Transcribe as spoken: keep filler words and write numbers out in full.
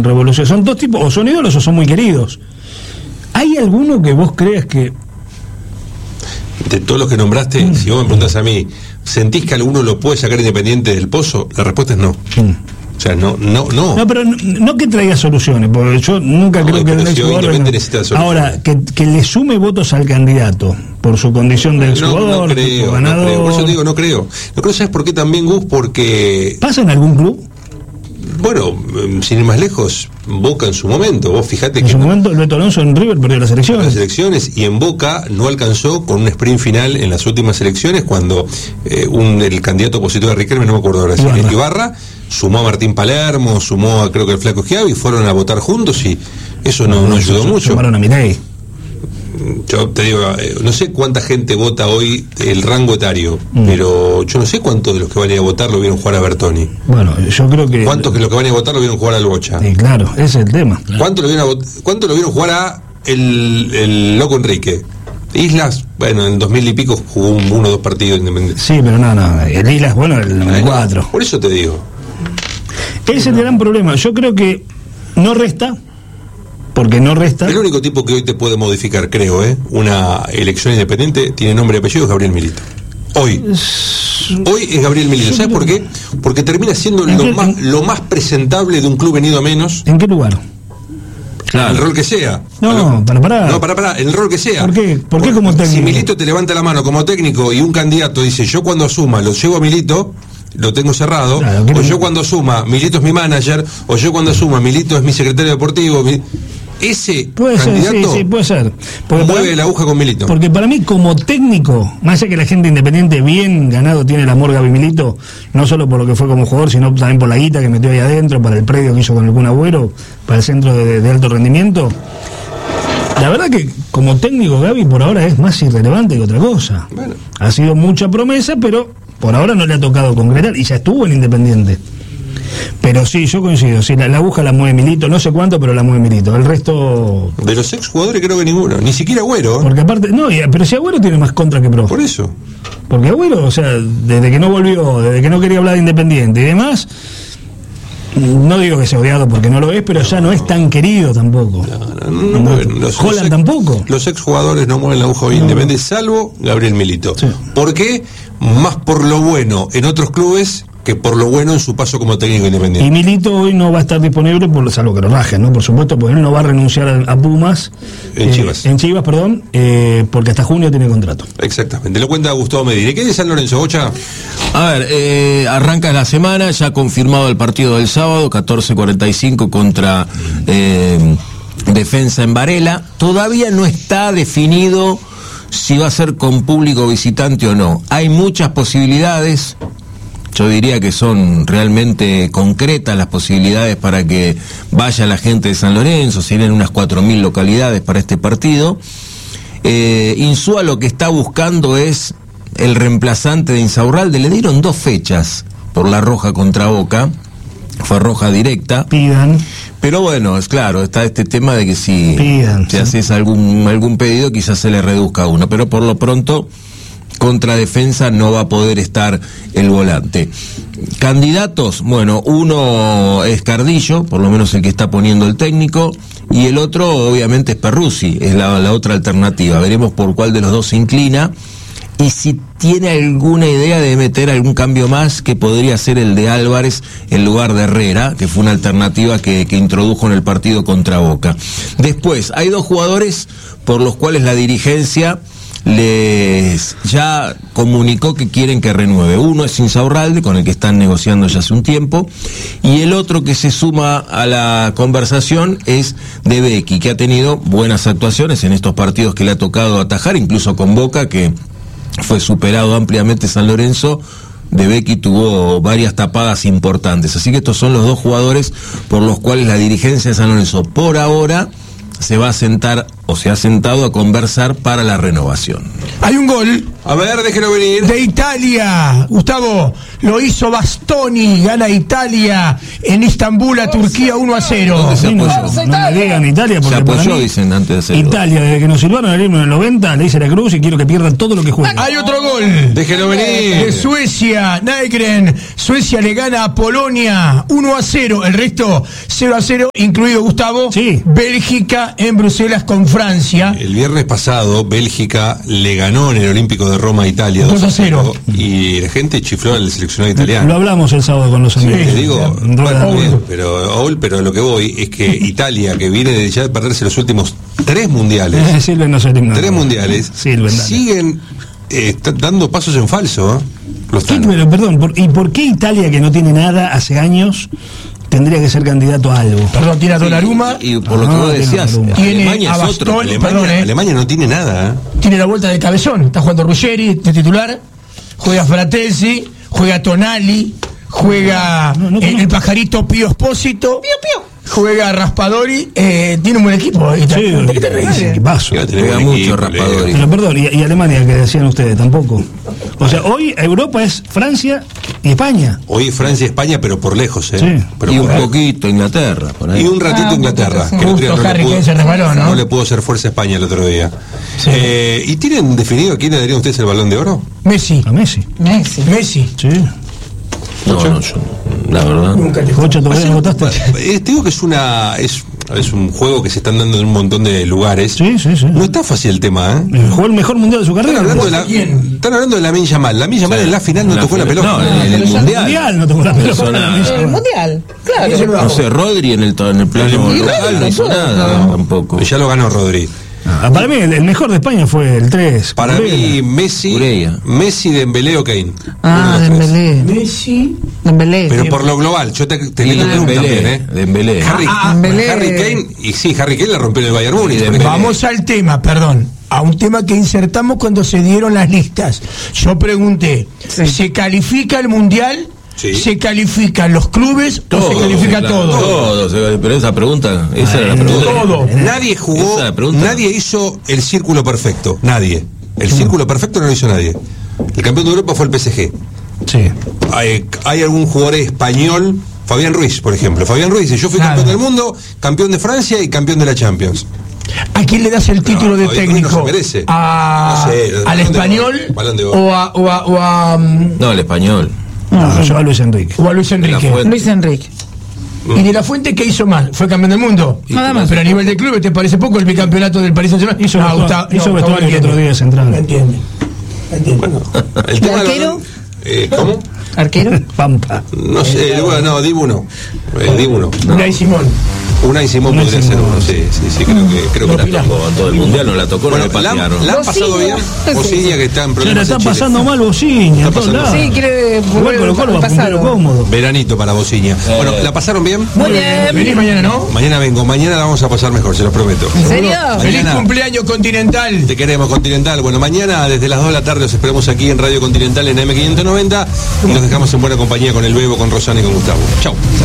en Revolución. Son dos tipos, o son ídolos o son muy queridos. ¿Hay alguno que vos creas que... De todos los que nombraste, mm. si vos me preguntás a mí, ¿sentís que alguno lo puede sacar Independiente del pozo? La respuesta es no. Mm. O sea, no, no, no. No, pero no, no que traiga soluciones, porque yo nunca no, creo que el exjugador... No. Ahora, que, que le sume votos al candidato por su condición de exjugador, no, no creo, ganador... No creo. Por eso digo, no creo. No creo, ¿sabes por qué también, Gus? Porque... ¿Pasa en algún club? Bueno, sin ir más lejos, Boca en su momento, vos fijate en que... En su momento, el Beto Alonso en River perdió las elecciones. Las elecciones, y en Boca no alcanzó con un sprint final en las últimas elecciones, cuando eh, un, el candidato opositor de Riquelme, no me acuerdo ahora, Ibarra. Ibarra, sumó a Martín Palermo, sumó a creo que el Flaco Schiavi, y fueron a votar juntos, y eso no, no, no ayudó mucho. Sumaron a Milei. Yo te digo, eh, no sé cuánta gente vota hoy el rango etario, mm. pero yo no sé cuántos de los que van a ir a votar lo vieron jugar a Bertoni. Bueno, yo creo que... ¿Cuántos de los que van a ir a votar lo vieron jugar al Bocha? Sí, claro, ese es el tema. Claro. ¿Cuántos lo vieron, a, ¿cuánto lo vieron jugar a el, el Loco Enrique? Islas, bueno, en dos mil y pico jugó un, uno o dos partidos independientes. Sí, pero no, no, el Islas, bueno, el noventa y cuatro. No, por eso te digo. Ese es el gran problema. Yo creo que no resta... Porque no resta. El único tipo que hoy te puede modificar, creo, ¿eh? una elección independiente, tiene nombre y apellido, es Gabriel Milito. Hoy. Hoy es Gabriel Milito. ¿Sabes por qué? Porque termina siendo lo qué, más, lo más presentable de un club venido a menos. ¿En qué lugar? Claro. El rol que sea. No, para parar. No, para parar, el rol que sea. ¿Por qué? ¿Por qué como técnico? Si Milito te levanta la mano como técnico y un candidato dice, yo cuando asuma lo llevo a Milito, lo tengo cerrado, claro, o yo cuando asuma Milito es mi manager, o yo cuando asuma Milito es mi secretario deportivo, mi... ese puede candidato ser, sí, sí, puede ser. Porque mueve para, la aguja con Milito. Porque para mí, como técnico, más allá que la gente independiente bien ganado tiene el amor Gaby Milito, no solo por lo que fue como jugador, sino también por la guita que metió ahí adentro, para el predio que hizo con el Kun Agüero, para el centro de, de alto rendimiento. La verdad que como técnico Gaby por ahora es más irrelevante que otra cosa. Bueno. Ha sido mucha promesa, pero por ahora no le ha tocado concretar, y ya estuvo en Independiente. Pero sí, yo coincido, sí, la, la aguja la mueve Milito, no sé cuánto, pero la mueve Milito. El resto... De los ex jugadores creo que ninguno, ni siquiera Agüero. Porque aparte, no, pero si Agüero tiene más contra que pro. Por eso. Porque Agüero, o sea, desde que no volvió, desde que no quería hablar de Independiente y demás, no digo que sea odiado porque no lo es, pero ya no es tan querido tampoco. No, no, no, no mueven. Los, Holland tampoco. Los ex jugadores no mueven la aguja hoy no. Independiente, salvo Gabriel Milito. Sí. ¿Por qué? Más por lo bueno en otros clubes que por lo bueno en su paso como técnico independiente. Y Milito hoy no va a estar disponible, por salvo que lo rajen, ¿no? Por supuesto, porque él no va a renunciar a, a Pumas. En eh, Chivas. En Chivas, perdón, eh, porque hasta junio tiene contrato. Exactamente. Lo cuenta Gustavo Medina. ¿Y qué de San Lorenzo, Bocha? A ver, eh, arranca la semana, ya confirmado el partido del sábado, catorce cuarenta y cinco contra eh, Defensa en Varela. Todavía no está definido si va a ser con público visitante o no. Hay muchas posibilidades. Yo diría que son realmente concretas las posibilidades para que vaya la gente de San Lorenzo. Serían unas cuatro mil localidades para este partido. Eh, Insúa lo que está buscando es el reemplazante de Insaurralde. Le dieron dos fechas por la roja contra Boca. Fue roja directa. Pidan. Pero bueno, es claro, está este tema de que si, Pidan, si sí. haces algún, algún pedido quizás se le reduzca uno. Pero por lo pronto... contra Defensa no va a poder estar el volante. Candidatos, bueno, uno es Cardillo, por lo menos el que está poniendo el técnico, y el otro obviamente es Perruzzi, es la, la otra alternativa. Veremos por cuál de los dos se inclina, y si tiene alguna idea de meter algún cambio más, que podría ser el de Álvarez en lugar de Herrera, que fue una alternativa que, que introdujo en el partido contra Boca. Después, hay dos jugadores por los cuales la dirigencia les ya comunicó que quieren que renueve. Uno es Insaurralde, con el que están negociando ya hace un tiempo, y el otro que se suma a la conversación es De Becchi, que ha tenido buenas actuaciones en estos partidos que le ha tocado atajar, incluso con Boca, que fue superado ampliamente San Lorenzo. De Becchi tuvo varias tapadas importantes, así que estos son los dos jugadores por los cuales la dirigencia de San Lorenzo por ahora se va a sentar o se ha sentado a conversar para la renovación. Hay un gol. A ver, déjelo venir. De Italia. Gustavo, lo hizo Bastoni, gana Italia en Istambul a Turquía uno a cero. ¿Dónde se No, apoyó? no me digan Italia porque Se para apoyó, mí, dicen antes de hacerlo. Italia, desde que nos silbaron el himno en el noventa, le hice la cruz y quiero que pierdan todo lo que jueguen. Hay otro gol. Déjenlo venir. De Suecia, Nygren. Suecia le gana a Polonia uno a cero. El resto cero a cero, incluido Gustavo. Sí. Bélgica en Bruselas con Francia. El viernes pasado, Bélgica le ganó en el Olímpico de Roma a Italia dos a cero. Y la gente chifló al seleccionado Lo italiano. hablamos el sábado con los amigos. Te digo, En rueda bueno, de- bien, pero, Oul, pero lo que voy es que Italia, que viene de ya de perderse los últimos tres mundiales, Eh, Silven no se tres mundiales, Silven, dale. siguen eh, está dando pasos en falso, ¿eh? Los ¿Qué, tanos. pero, perdón, por- ¿y por qué Italia, que no tiene nada hace años, tendría que ser candidato a algo? Perdón, tiene a Donnarumma. Y, y por lo que Ah, vos tiene decías, Donnarumma. Tiene Alemania a es otro. Bastoni. Alemania, Perdón, ¿eh? Alemania no tiene nada, ¿eh? Tiene la vuelta del cabezón. Está jugando Ruggeri de titular. Juega Fratesi. Juega Tonali. Juega No, no el, el conozco. pajarito Pío Espósito. Juega Raspadori. Eh, tiene un buen equipo. Sí, Italia. ¿Qué te reís? ¿qué pasó? Iba a tener Juega buen mucho equipo, Raspadori. Leo. Pero perdón, y, y Alemania, que decían ustedes, tampoco. O sea, hoy Europa es Francia y España. Hoy Francia y España, pero por lejos, ¿eh? Sí. Pero Y un por- poquito Inglaterra, por ahí. Y un ratito Ah, Inglaterra, sí. que el otro día Justo no le Harry pudo- Kane se resbaló, ¿no? no le pudo hacer fuerza a España el otro día. Sí. Eh, ¿Y tienen definido a quién le darían ustedes el Balón de Oro? Messi. A Messi. Messi. Messi. Sí. No, no, yo, la verdad. Nunca te Ocho, todavía no votaste. Eh, te digo que es una es, es un juego que se están dando en un montón de lugares. Sí, sí, sí. No está fácil el tema, ¿eh? Eh, Jugó el mejor mundial de su Están carrera. hablando de la, ¿Quién? están hablando de Lamine Yamal. Lamine Yamal en la final no La tocó la final- pelota. No, en el Pero ya- mundial. Mundial no tocó la pelota. Persona- El mundial, claro. No sé, Rodri en el, to- en el plano Y local Rodri no hizo tampoco. nada tampoco. Ya lo ganó Rodri. Ah, para mí, el, el mejor de España fue el tres. Para mí, Messi, Ureña. Messi, Dembélé o Kane. Ah, Uno de los tres. Dembélé. Messi. Dembélé. Pero por lo global, yo te, te Y meto Club también, ¿eh? Dembélé, Dembélé. Harry, Ah, Dembélé. Harry Kane, y sí, Harry Kane la rompió en el Bayern Múnich. Y Dembélé. Vamos al tema, perdón. A un tema que insertamos cuando se dieron las listas. Yo pregunté, Sí. ¿se califica el mundial? Sí. ¿Se califican los clubes o se califica claro, todo? Todo, se- pero esa pregunta, esa era la pregunta. Todo. Nadie jugó, Esa es la pregunta. nadie hizo el círculo perfecto. Nadie. El círculo perfecto no lo hizo nadie. El campeón de Europa fue el P S G. Sí. Hay, hay algún jugador español, Fabián Ruiz, por ejemplo. Fabián Ruiz dice, yo fui Nada. campeón del mundo, campeón de Francia y campeón de la Champions. ¿A quién le das el título de Fabián Ruiz técnico? no se merece. ¿A- No sé, ¿Al Balón de español Oro, Balón de Oro. o a, o a, o a, mm, No, el español. No, yo a Luis Enrique. o a Luis Enrique? Fuente. Luis Enrique. ¿Y de la Fuente qué hizo mal? ¿Fue campeón del mundo? Nada más. Pero a nivel de club, ¿te parece poco el bicampeonato del Paris Saint-Germain? Hizo No, vestuario- Gustavo- hizo no, vestuario Gustavo el entiende. otro día central. Entiende. Entiende. El tema del arquero? balón- eh, ¿Cómo? ¿Arquero? Pampa. No sé, bueno, no, Dibu no. Eh, Dibu no. Unai Simón. Unai Simón Unai podría ser Simón. uno, sí, sí, sí, creo que, creo que La la tocó a todo el mundial, no la tocó, no Bueno, le la, patearon. la han pasado bien. Bociña. Bociña que está en Se le problemas está en Chile. pasando mal Bociña, Está a todos pasando- lados. Sí, quiere Igual volver Colo Colo al va puntero pasado. cómodo. Veranito para Bociña. Bueno, ¿la pasaron bien? Muy bien. Venís mañana, ¿no? Mañana vengo, mañana la vamos a pasar mejor, se los prometo. ¿En serio? Feliz Mañana. cumpleaños Continental. Te queremos, Continental. Bueno, mañana desde las dos de la tarde os esperamos aquí en Radio Continental en M quinientos noventa y nos dejamos en buena compañía con el Bebo, con Rosana y con Gustavo. Chau.